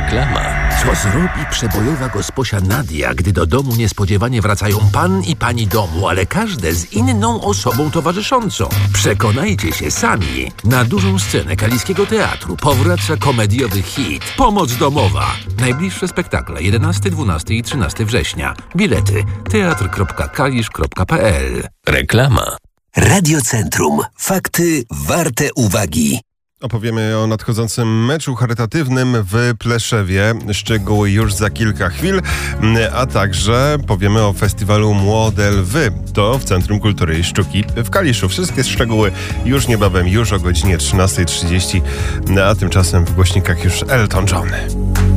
Reklama. Co zrobi przebojowa gosposia Nadia, gdy do domu niespodziewanie wracają pan i pani domu, ale każde z inną osobą towarzyszącą? Przekonajcie się sami. Na dużą scenę Kaliskiego Teatru powraca komediowy hit Pomoc domowa. Najbliższe spektakle 11, 12 i 13 września. Bilety teatr.kalisz.pl. Reklama. Radiocentrum. Fakty warte uwagi. Opowiemy o nadchodzącym meczu charytatywnym w Pleszewie. Szczegóły już za kilka chwil, a także powiemy o festiwalu Młode Lwy. To w Centrum Kultury i Sztuki w Kaliszu. Wszystkie szczegóły już niebawem, już o godzinie 13:30, a tymczasem w głośnikach już Elton John.